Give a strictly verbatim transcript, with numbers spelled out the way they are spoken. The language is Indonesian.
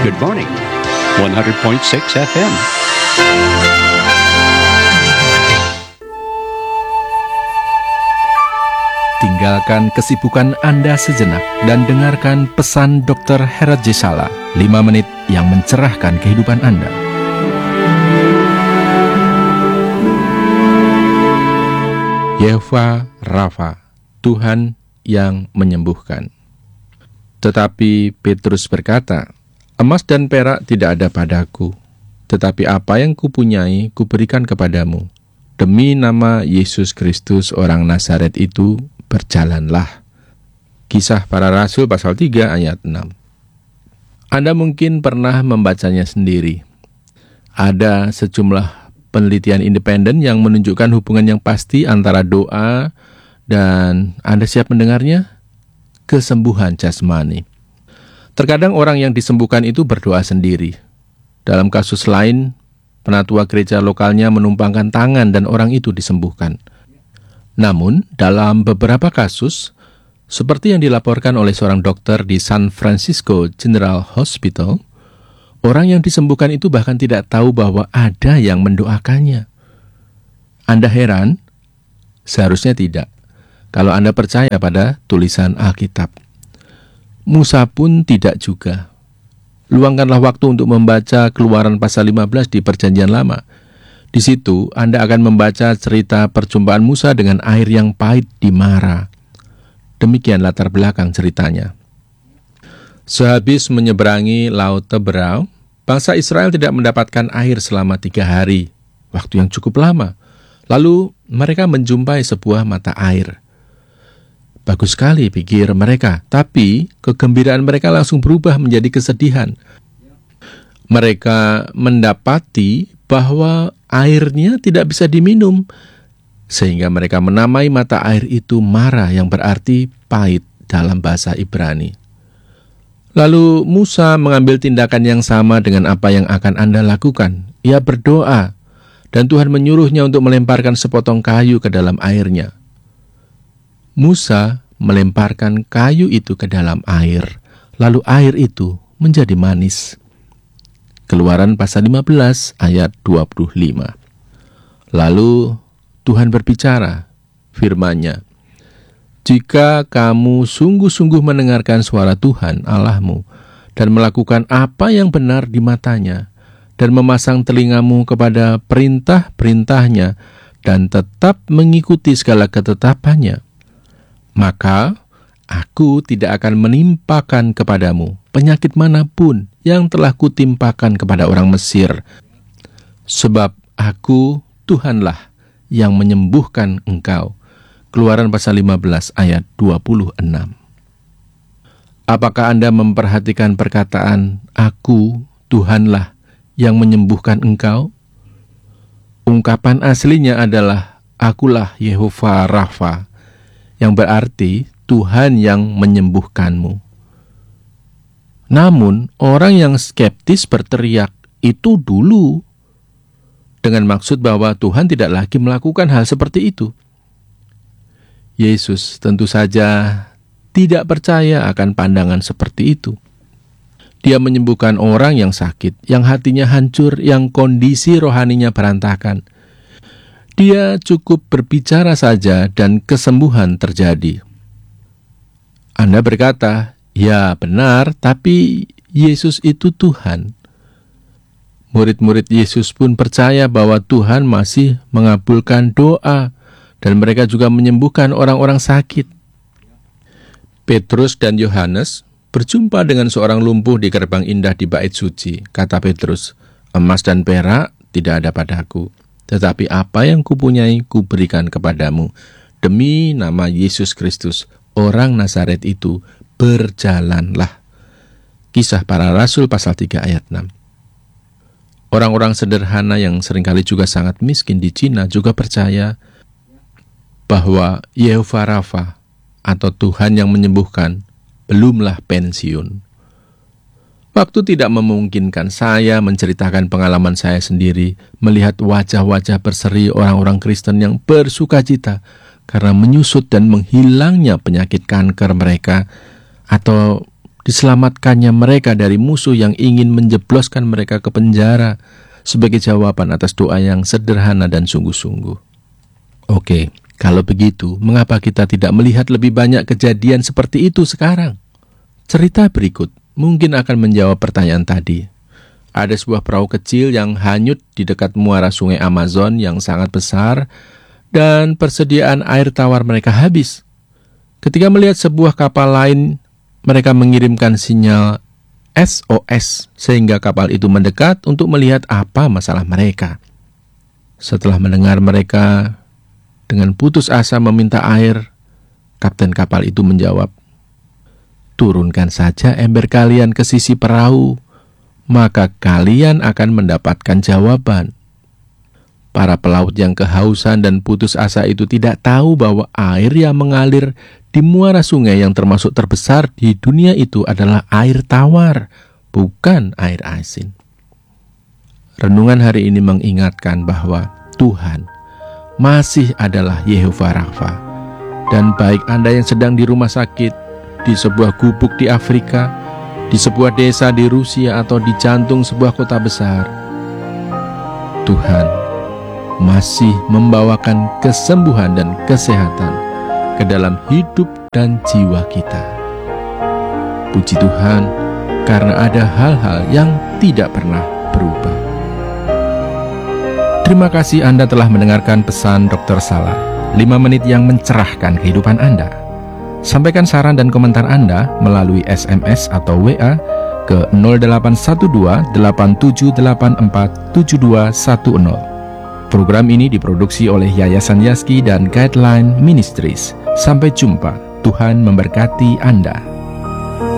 Good morning, one hundred point six F M. Tinggalkan kesibukan Anda sejenak dan dengarkan pesan dokter Herat Jesala, lima menit yang mencerahkan kehidupan Anda. Yehova Rafa, Tuhan yang menyembuhkan. Tetapi Petrus berkata, emas dan perak tidak ada padaku, tetapi apa yang kupunyai kuberikan kepadamu. Demi nama Yesus Kristus orang Nazaret itu, berjalanlah. Kisah Para Rasul pasal tiga ayat enam. Anda mungkin pernah membacanya sendiri. Ada sejumlah penelitian independen yang menunjukkan hubungan yang pasti antara doa dan, Anda siap mendengarnya? Kesembuhan jasmani. Terkadang orang yang disembuhkan itu berdoa sendiri. Dalam kasus lain, penatua gereja lokalnya menumpangkan tangan dan orang itu disembuhkan. Namun, dalam beberapa kasus, seperti yang dilaporkan oleh seorang dokter di San Francisco General Hospital, orang yang disembuhkan itu bahkan tidak tahu bahwa ada yang mendoakannya. Anda heran? Seharusnya tidak, kalau Anda percaya pada tulisan Alkitab. Musa pun tidak juga. Luangkanlah waktu untuk membaca Keluaran pasal lima belas di Perjanjian Lama. Di situ Anda akan membaca cerita perjumpaan Musa dengan air yang pahit di Mara. Demikian latar belakang ceritanya. Sehabis menyeberangi Laut Teberau, bangsa Israel tidak mendapatkan air selama tiga hari, waktu yang cukup lama. Lalu mereka menjumpai sebuah mata air. Bagus sekali, pikir mereka, tapi kegembiraan mereka langsung berubah menjadi kesedihan. Mereka mendapati bahwa airnya tidak bisa diminum, sehingga mereka menamai mata air itu Mara, yang berarti pahit dalam bahasa Ibrani. Lalu Musa mengambil tindakan yang sama dengan apa yang akan Anda lakukan. Ia berdoa, dan Tuhan menyuruhnya untuk melemparkan sepotong kayu ke dalam airnya. Musa melemparkan kayu itu ke dalam air, lalu air itu menjadi manis. Keluaran pasal lima belas ayat dua puluh lima. Lalu Tuhan berbicara, firman-Nya, jika kamu sungguh-sungguh mendengarkan suara Tuhan Allahmu dan melakukan apa yang benar di matanya dan memasang telingamu kepada perintah-perintahnya dan tetap mengikuti segala ketetapannya, maka aku tidak akan menimpakan kepadamu penyakit manapun yang telah kutimpakan kepada orang Mesir. Sebab aku Tuhanlah yang menyembuhkan engkau. Keluaran pasal lima belas ayat dua puluh enam. Apakah Anda memperhatikan perkataan aku Tuhanlah yang menyembuhkan engkau? Ungkapan aslinya adalah akulah Yehova Rafa, yang berarti Tuhan yang menyembuhkanmu. Namun, orang yang skeptis berteriak, itu dulu, dengan maksud bahwa Tuhan tidak lagi melakukan hal seperti itu. Yesus tentu saja tidak percaya akan pandangan seperti itu. Dia menyembuhkan orang yang sakit, yang hatinya hancur, yang kondisi rohaninya berantakan. Dia cukup berbicara saja dan kesembuhan terjadi. Anda berkata, ya benar, tapi Yesus itu Tuhan. Murid-murid Yesus pun percaya bahwa Tuhan masih mengabulkan doa dan mereka juga menyembuhkan orang-orang sakit. Petrus dan Yohanes berjumpa dengan seorang lumpuh di gerbang indah di bait suci. Kata Petrus, emas dan perak tidak ada padaku, tetapi apa yang kupunyai kuberikan kepadamu. Demi nama Yesus Kristus, orang Nazaret itu, berjalanlah. Kisah Para Rasul pasal tiga ayat enam. Orang-orang sederhana yang seringkali juga sangat miskin di Cina juga percaya bahwa Yehova Rafa atau Tuhan yang menyembuhkan belumlah pensiun. Waktu tidak memungkinkan saya menceritakan pengalaman saya sendiri melihat wajah-wajah berseri orang-orang Kristen yang bersukacita karena menyusut dan menghilangnya penyakit kanker mereka, atau diselamatkannya mereka dari musuh yang ingin menjebloskan mereka ke penjara sebagai jawaban atas doa yang sederhana dan sungguh-sungguh. Oke, kalau begitu, mengapa kita tidak melihat lebih banyak kejadian seperti itu sekarang? Cerita berikut mungkin akan menjawab pertanyaan tadi. Ada sebuah perahu kecil yang hanyut di dekat muara sungai Amazon yang sangat besar dan persediaan air tawar mereka habis. Ketika melihat sebuah kapal lain, mereka mengirimkan sinyal S O S sehingga kapal itu mendekat untuk melihat apa masalah mereka. Setelah mendengar mereka dengan putus asa meminta air, kapten kapal itu menjawab, "Turunkan saja ember kalian ke sisi perahu, maka kalian akan mendapatkan jawaban." Para pelaut yang kehausan dan putus asa itu tidak tahu bahwa air yang mengalir di muara sungai yang termasuk terbesar di dunia itu adalah air tawar, bukan air asin. Renungan hari ini mengingatkan bahwa Tuhan masih adalah Yehova Rafa. Dan baik Anda yang sedang di rumah sakit, di sebuah gubuk di Afrika, di sebuah desa di Rusia, atau di jantung sebuah kota besar, Tuhan masih membawakan kesembuhan dan kesehatan ke dalam hidup dan jiwa kita. Puji Tuhan, karena ada hal-hal yang tidak pernah berubah. Terima kasih Anda telah mendengarkan pesan dokter Salah, lima menit yang mencerahkan kehidupan Anda. Sampaikan saran dan komentar Anda melalui S M S atau W A ke nol delapan satu dua delapan tujuh delapan empat tujuh dua satu nol. Program ini diproduksi oleh Yayasan Yaski dan Guideline Ministries. Sampai jumpa. Tuhan memberkati Anda.